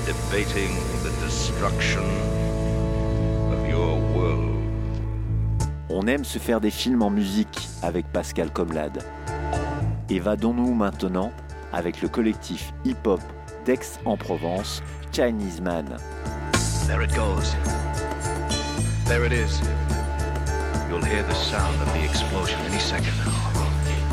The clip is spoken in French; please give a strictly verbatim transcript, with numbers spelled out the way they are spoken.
debating the destruction of your world. On aime se faire des films en musique avec Pascal Comlade. Évadons-nous maintenant avec le collectif hip-hop d'Aix-en-Provence, Chinese Man. There it goes. There it is. You'll hear the sound of the explosion any second now.